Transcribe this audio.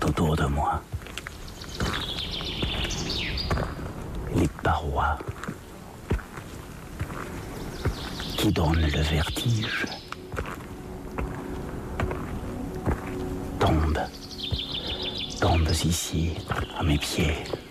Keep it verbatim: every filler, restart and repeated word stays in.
autour de moi. Les parois qui donnent le vertige tombent, tombent ici à mes pieds.